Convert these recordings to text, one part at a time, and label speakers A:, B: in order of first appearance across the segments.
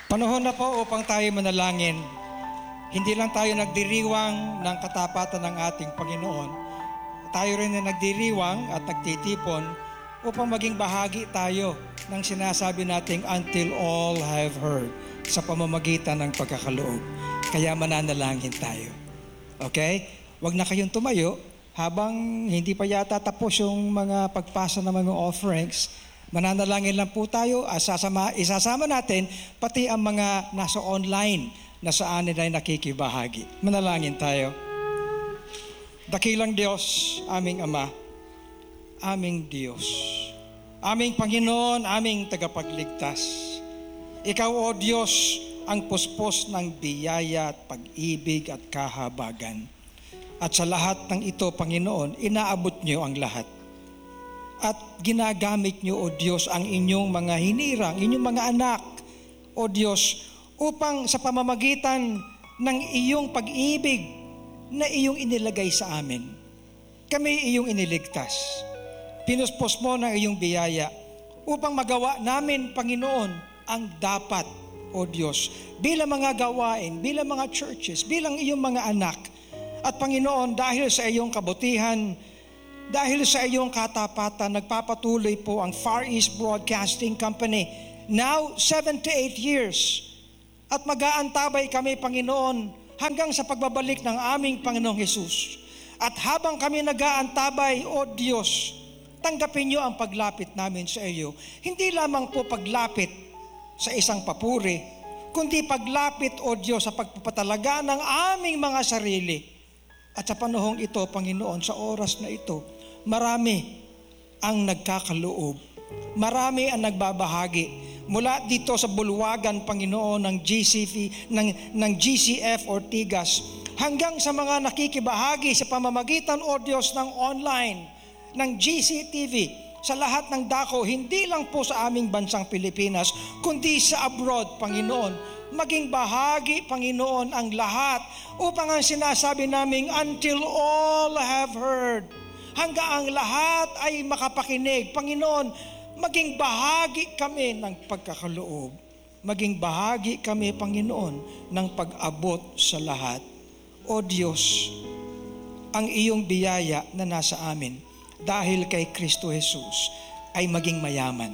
A: Panahon na po upang tayo manalangin. Hindi lang tayo nagdiriwang ng katapatan ng ating Panginoon. Tayo rin na nagdiriwang at nagtitipon upang maging bahagi tayo ng sinasabi nating until all have heard sa pamamagitan ng pagkakaloob. Kaya mananalangin tayo. Okay? Huwag na kayong tumayo habang hindi pa yata tapos yung mga pagpasa ng mga offerings. Mananalangin lang po tayo at isasama natin pati ang mga nasa online na saan nila nakikibahagi. Manalangin tayo. Dakilang Diyos, aming Ama, aming Diyos, aming Panginoon, aming tagapagligtas. Ikaw, O Diyos, ang puspos ng biyaya at pag-ibig at kahabagan. At sa lahat ng ito, Panginoon, inaabot niyo ang lahat. At ginagamit niyo, O Diyos, ang inyong mga hinirang, inyong mga anak, O Diyos, upang sa pamamagitan ng iyong pag-ibig na iyong inilagay sa amin, kami iyong iniligtas. Pinuspos mo ng iyong biyaya upang magawa namin, Panginoon, ang dapat, O Diyos, bilang mga gawain, bilang mga churches, bilang iyong mga anak. At Panginoon, dahil sa iyong kabutihan, dahil sa iyong katapatan, nagpapatuloy po ang Far East Broadcasting Company, now 78 years. At mag-aantabay kami, Panginoon, hanggang sa pagbabalik ng aming Panginoong Hesus. At habang kami nag-aantabay, O Diyos, tanggapin niyo ang paglapit namin sa iyo. Hindi lamang po paglapit sa isang papuri, kundi paglapit, O Diyos, sa pagpapatalaga ng aming mga sarili. At sa panahong ito, Panginoon, sa oras na ito, marami ang nagkakaloob. Marami ang nagbabahagi. Mula dito sa bulwagan, Panginoon, ng GCF Ortigas, hanggang sa mga nakikibahagi sa pamamagitan, O Diyos, ng online, ng GCTV, sa lahat ng dako, hindi lang po sa aming bansang Pilipinas, kundi sa abroad, Panginoon. Maging bahagi, Panginoon, ang lahat upang ang sinasabi naming until all have heard, hanggang ang lahat ay makapakinig. Panginoon, maging bahagi kami ng pagkakaloob. Maging bahagi kami, Panginoon, ng pag-abot sa lahat. O Diyos, ang iyong biyaya na nasa amin dahil kay Kristo Jesus ay maging mayaman.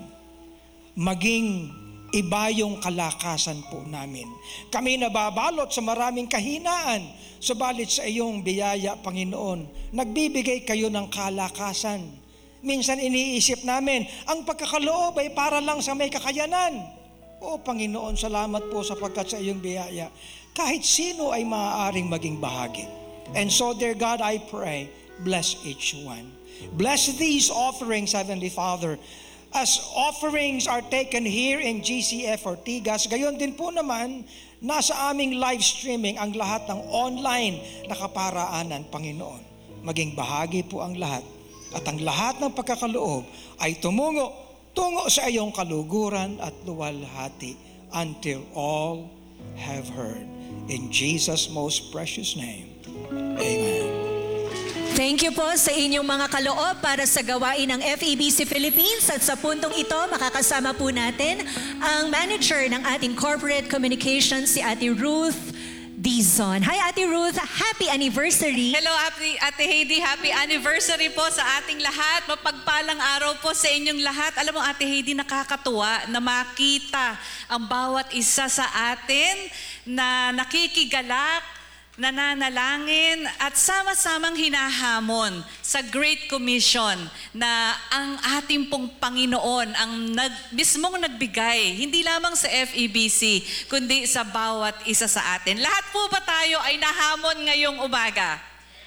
A: Maging iba yung kalakasan po namin. Kami nababalot sa maraming kahinaan, subalit sa iyong biyaya, Panginoon, nagbibigay kayo ng kalakasan. Minsan iniisip namin, ang pagkakaloob ay para lang sa may kakayanan. O Panginoon, salamat po sapagkat sa iyong biyaya, kahit sino ay maaaring maging bahagi. And so, dear God, I pray, bless each one. Bless these offerings, Heavenly Father, as offerings are taken here in GCF Ortigas, gayon din po naman, nasa aming live streaming ang lahat ng online na kaparaanan, Panginoon. Maging bahagi po ang lahat. At ang lahat ng pagkakaloob ay tungo sa iyong kaluguran at luwalhati until all have heard. In Jesus' most precious name, Amen.
B: Thank you po sa inyong mga kaloob para sa gawain ng FEBC Philippines. At sa puntong ito, makakasama po natin ang manager ng ating corporate communications, si Ate Ruth Dizon. Hi Ate Ruth, happy anniversary.
C: Hello Ate Heidi, happy anniversary po sa ating lahat. Mapagpalang araw po sa inyong lahat. Alam mo Ate Heidi, nakakatuwa na makita ang bawat isa sa atin na nakikigalak, nananalangin at sama-samang hinahamon sa Great Commission na ang ating pong Panginoon ang mismong nagbigay, hindi lamang sa FEBC, kundi sa bawat isa sa atin. Lahat po ba tayo ay nahamon ngayong umaga?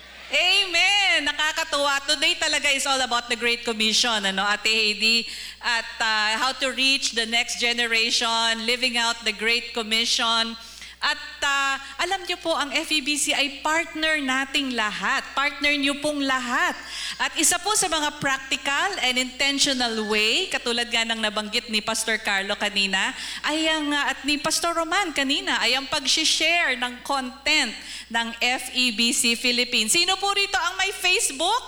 C: Amen! Nakakatuwa. Today talaga is all about the Great Commission, Ate Heidi, at how to reach the next generation, living out the Great Commission. At alam niyo po, ang FEBC ay partner nating lahat. Partner niyo pong lahat. At isa po sa mga practical and intentional way, katulad nga ng nabanggit ni Pastor Carlo kanina, ay at ni Pastor Roman kanina, ay ang pag-share ng content ng FEBC Philippines. Sino po rito ang may Facebook?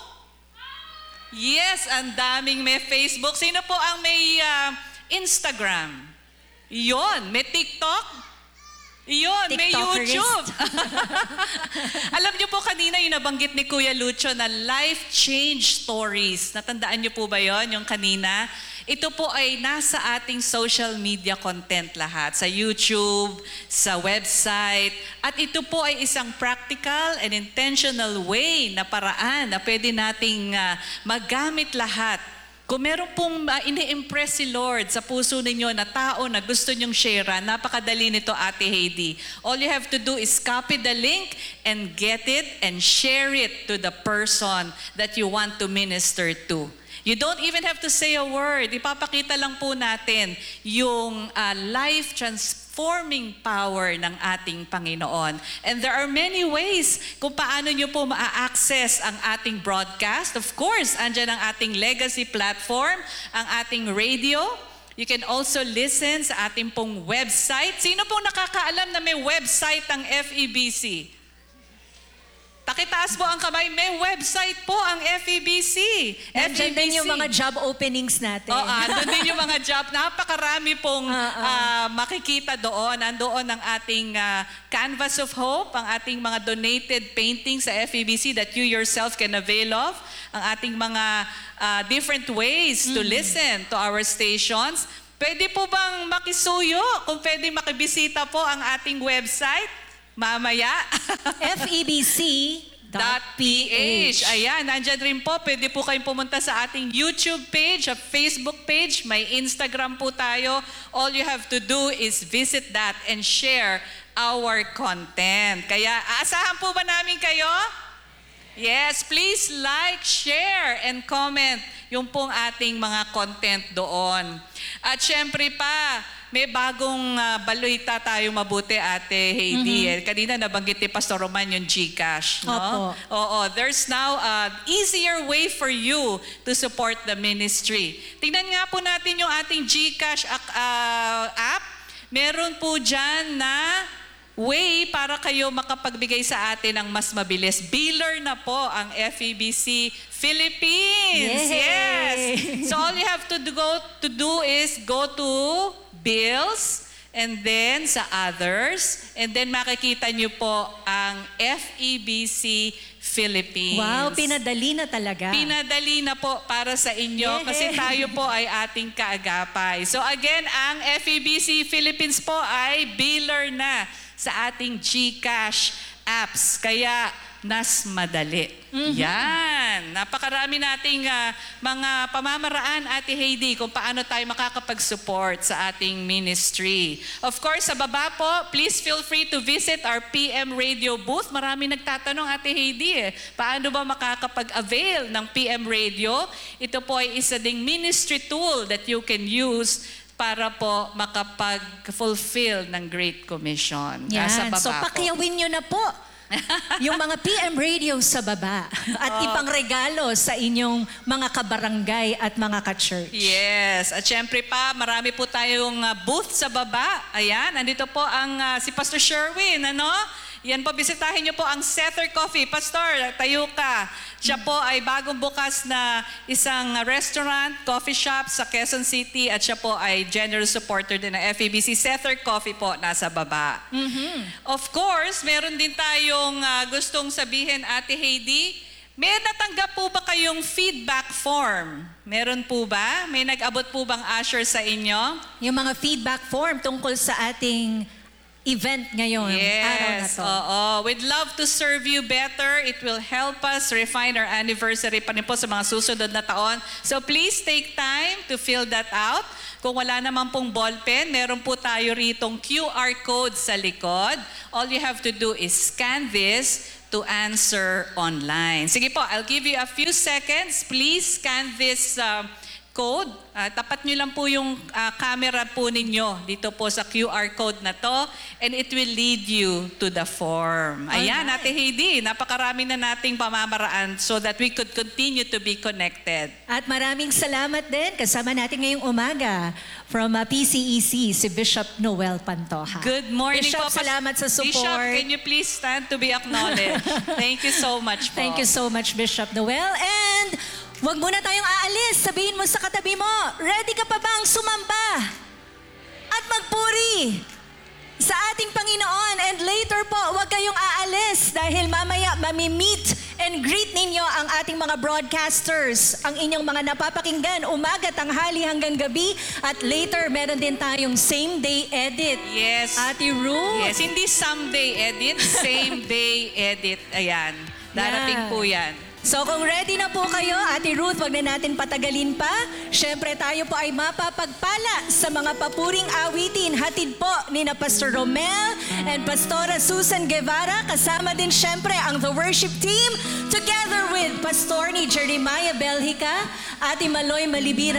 C: Yes, ang daming may Facebook. Sino po ang may Instagram? Yun, may TikTok. Yun, may
B: TikTokerist.
C: YouTube. Alam niyo po kanina yung nabanggit ni Kuya Lucho na life change stories. Natandaan niyo po ba yon yung kanina? Ito po ay nasa ating social media content lahat. Sa YouTube, sa website. At ito po ay isang practical and intentional way na paraan na pwede nating magamit lahat. Kung meron pong ini-impress si Lord sa puso ninyo na tao na gusto nyong share, napakadali nito, Ate Heidi. All you have to do is copy the link and get it and share it to the person that you want to minister to. You don't even have to say a word. Ipapakita lang po natin yung life-transforming power ng ating Panginoon. And there are many ways kung paano nyo po ma-access ang ating broadcast. Of course, andyan ang ating legacy platform, ang ating radio. You can also listen sa ating pong website. Sino pong nakakaalam na may website ang FEBC? Pakitaas po ang kamay, may website po ang FEBC.
B: Nandiyan din yung mga job openings natin.
C: Oo, andun din yung mga job. Napakarami pong makikita doon. Andoon ang ating Canvas of Hope, ang ating mga donated paintings sa FEBC that you yourself can avail of. Ang ating mga different ways to listen to our stations. Pwede po bang makisuyo? Kung pwede makibisita po ang ating website, mamaya. FEBC.ph. Ayan, nandyan rin po. Pwede po kayong pumunta sa ating YouTube page, a Facebook page. May Instagram po tayo. All you have to do is visit that and share our content. Kaya, aasahan po ba namin kayo? Yes, please like, share, and comment yung pong ating mga content doon. At syempre pa, may bagong balita tayo mabuti, Ate Heidi. Kanina nabanggit ni Pastor Roman yung GCash. No?
B: Opo.
C: Oo, there's now an easier way for you to support the ministry. Tingnan nga po natin yung ating GCash app. Meron po dyan na way para kayo makapagbigay sa atin ng mas mabilis. Biller na po ang FEBC Philippines.
B: Yay!
C: Yes. So all you have to do is go to bills, and then sa others, and then makikita niyo po ang FEBC Philippines.
B: Wow, pinadali na talaga.
C: Pinadali na po para sa inyo kasi tayo po ay ating kaagapay. So again, ang FEBC Philippines po ay biller na sa ating GCash apps. Kaya nas madali. Yan. Napakarami nating mga pamamaraan, Ate Heidi, kung paano tayo makakapag-support sa ating ministry. Of course, sa baba po, please feel free to visit our PM Radio booth. Marami nagtatanong, Ate Heidi, paano ba makakapag-avail ng PM Radio? Ito po ay isa ding ministry tool that you can use para po makapag-fulfill ng Great Commission.
B: Yan.
C: Sa baba
B: So
C: po.
B: pakyawin nyo na po yung mga PM radio sa baba at ipang regalo sa inyong mga kabarangay at mga ka-church.
C: Yes. At syempre pa, marami po tayong booth sa baba. Ayan, nandito po ang si Pastor Sherwin, ano? Yan po, bisitahin niyo po ang Sether Coffee. Pastor, tayo ka. Siya po ay bagong bukas na isang restaurant, coffee shop sa Quezon City at siya po ay general supporter din ng FEBC. Sether Coffee po, nasa baba. Of course, meron din tayong gustong sabihin, Ate Heidi. May natanggap po ba kayong feedback form? Meron po ba? May nag-abot po bang usher sa inyo?
B: Yung mga feedback form tungkol sa ating event ngayon, araw na
C: Yes,
B: to.
C: oo. We'd love to serve you better. It will help us refine our anniversary pa rin po sa mga susunod na taon. So please take time to fill that out. Kung wala naman pong ballpen, meron po tayo ritong QR code sa likod. All you have to do is scan this to answer online. Sige po, I'll give you a few seconds. Please scan this code. Tapat nyo lang po yung camera po ninyo dito po sa QR code na to and it will lead you to the form. Ayan,
B: Alright.
C: Ate Heidi, napakarami na nating pamamaraan so that we could continue to be connected.
B: At maraming salamat din. Kasama natin ngayong umaga from PCEC, si Bishop Noel Pantoja.
C: Good morning
B: Bishop,
C: po.
B: salamat sa support.
C: Bishop, can you please stand to be acknowledged? Thank you so much po.
B: Thank you so much, Bishop Noel. And wag muna tayong aalis. Sabihin mo sa katabi mo, ready ka pa bang sumamba? At magpuri sa ating Panginoon. And later po, huwag kayong aalis dahil mamaya mamimit and greet ninyo ang ating mga broadcasters, ang inyong mga napapakinggan, umaga, tanghali hanggang gabi. At later, meron din tayong same day edit.
C: Yes.
B: Ate Ruth.
C: Yes, hindi someday edit, same day edit. Ayan, darating
B: Yeah.
C: po yan.
B: So kung ready na po kayo, Ate Ruth, wag na natin patagalin pa. Siyempre tayo po ay mapapagpala sa mga papuring awitin. Hatid po ni na Pastor Romel and Pastora Susan Guevara. Kasama din siyempre ang The Worship Team together with Pastor ni Jeremiah Belhica, Ate Maloy Malibira